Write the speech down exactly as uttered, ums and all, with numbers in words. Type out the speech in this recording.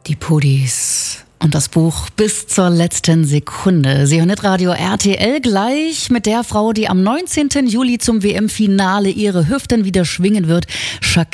Die Pudis und das Buch bis zur letzten Sekunde. Sie hören Hitradio R T L gleich mit der Frau, die am neunzehnten Juli zum W M-Finale ihre Hüften wieder schwingen wird. Shakira